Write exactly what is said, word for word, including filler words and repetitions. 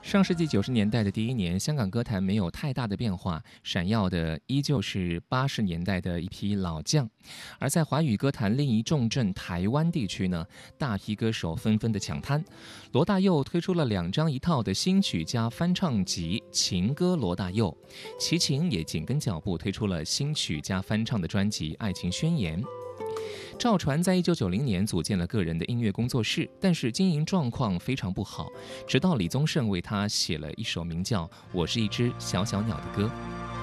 上世纪九十年代的第一年，香港歌坛没有太大的变化，闪耀的依旧是八十年代的一批老将。而在华语歌坛另一重镇台湾地区呢，大批歌手纷纷的抢滩。罗大佑推出了两张一套的新曲加翻唱集《情歌罗大佑》，齐秦也紧跟脚步推出了新曲加翻唱的专辑《爱情宣言》。赵传在一九九零年组建了个人的音乐工作室，但是经营状况非常不好，直到李宗盛为他写了一首名叫《我是一只小小鸟》的歌。